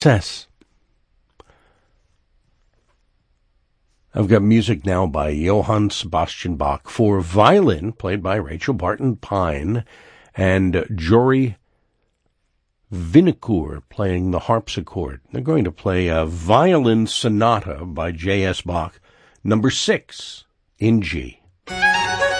success. I've got music now by Johann Sebastian Bach for violin, played by Rachel Barton Pine, and Jory Vinocourt playing the harpsichord. They're going to play a violin sonata by J.S. Bach, number 6 in G.